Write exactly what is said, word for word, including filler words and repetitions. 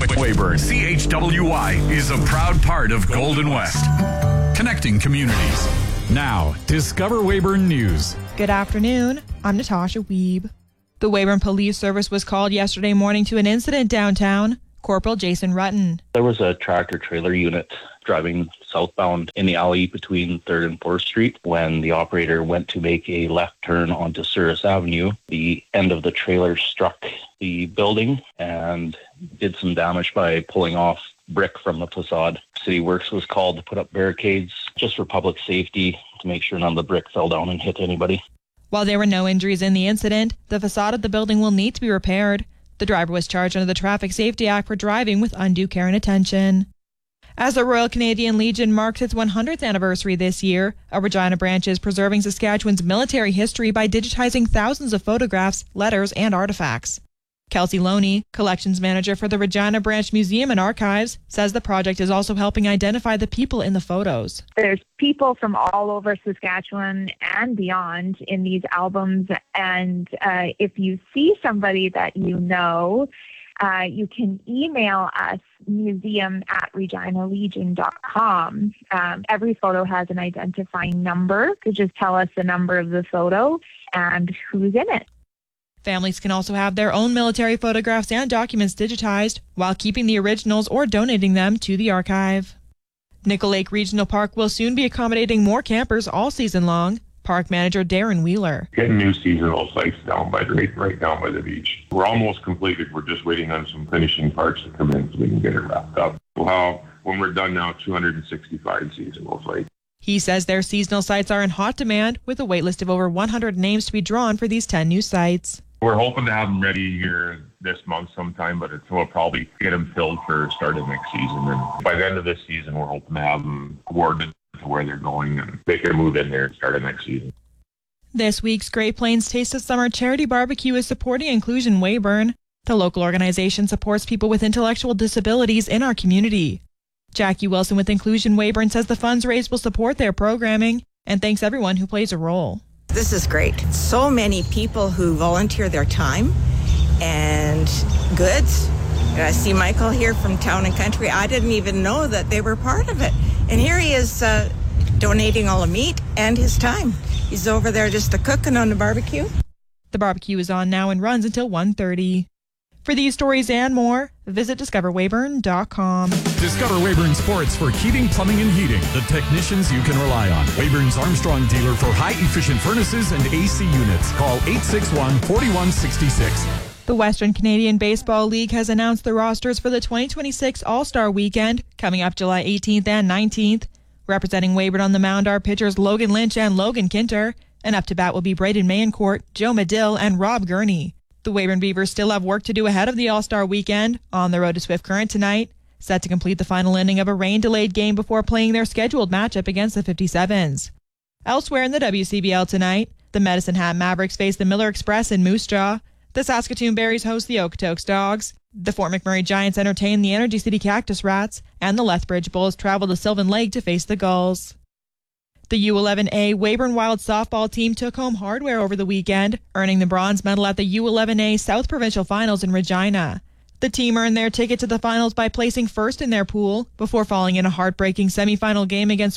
Weyburn, C H W Y is a proud part of Golden West. Connecting communities. Now, Discover Weyburn News. Good afternoon. I'm Natasha Wiebe. The Weyburn Police Service was called yesterday morning to an incident downtown. Corporal Jason Rutten. There was a tractor-trailer unit driving southbound in the alley between third and fourth Street when the operator went to make a left turn onto Souris Avenue. The end of the trailer struck the building and did some damage by pulling off brick from the facade. City Works was called to put up barricades just for public safety to make sure none of the brick fell down and hit anybody. While there were no injuries in the incident, the facade of the building will need to be repaired. The driver was charged under the Traffic Safety Act for driving with undue care and attention. As the Royal Canadian Legion marks its one hundredth anniversary this year, a Regina branch is preserving Saskatchewan's military history by digitizing thousands of photographs, letters, and artifacts. Kelsey Loney, collections manager for the Regina Branch Museum and Archives, says the project is also helping identify the people in the photos. There's people from all over Saskatchewan and beyond in these albums, and uh, if you see somebody that you know, uh, you can email us, museum at regina legion dot com. Um, every photo has an identifying number, to just tell us the number of the photo and who's in it. Families can also have their own military photographs and documents digitized while keeping the originals or donating them to the archive. Nickel Lake Regional Park will soon be accommodating more campers all season long. Park manager Darren Wheeler. Getting new seasonal sites down by right, right down by the beach. We're almost completed. We're just waiting on some finishing parts to come in so we can get it wrapped up. We'll have, when we're done now, two hundred sixty-five seasonal sites. He says their seasonal sites are in hot demand with a wait list of over one hundred names to be drawn for these ten new sites. We're hoping to have them ready here this month sometime, but it's, we'll probably get them filled for start of next season. And by the end of this season, we're hoping to have them awarded to where they're going and they can move in there and start of next season. This week's Great Plains Taste of Summer Charity Barbecue is supporting Inclusion Weyburn. The local organization supports people with intellectual disabilities in our community. Jackie Wilson with Inclusion Weyburn says the funds raised will support their programming and thanks everyone who plays a role. This is great. So many people who volunteer their time and goods. I see Michael here from Town and Country. I didn't even know that they were part of it. And here he is uh, donating all the meat and his time. He's over there just a cooking on the barbecue. The barbecue is on now and runs until one thirty. For these stories and more, visit discover weyburn dot com. Discover Weyburn Sports for heating, plumbing, and heating. The technicians you can rely on. Weyburn's Armstrong dealer for high-efficient furnaces and A C units. Call eight six one, four one six six. The Western Canadian Baseball League has announced the rosters for the twenty twenty-six All-Star Weekend, coming up July eighteenth and nineteenth. Representing Weyburn on the mound are pitchers Logan Lynch and Logan Kinter, and up to bat will be Braden Mayencourt, Joe Medill, and Rob Gurney. The Weyburn Beavers still have work to do ahead of the All-Star Weekend, on the road to Swift Current tonight, set to complete the final inning of a rain-delayed game before playing their scheduled matchup against the fifty-sevens. Elsewhere in the W C B L tonight, the Medicine Hat Mavericks face the Miller Express in Moose Jaw. The Saskatoon Berries host the Okotoks Dogs. The Fort McMurray Giants entertain the Energy City Cactus Rats, and the Lethbridge Bulls travel to Sylvan Lake to face the Gulls. The U eleven A Weyburn Wild softball team took home hardware over the weekend, earning the bronze medal at the U eleven A South Provincial Finals in Regina. The team earned their ticket to the finals by placing first in their pool before falling in a heartbreaking semifinal game against